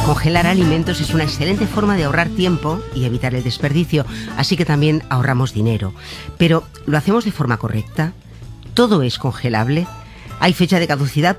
Congelar alimentos es una excelente forma de ahorrar tiempo y evitar el desperdicio, así que también ahorramos dinero. Pero, ¿lo hacemos de forma correcta? ¿Todo es congelable? ¿Hay fecha de caducidad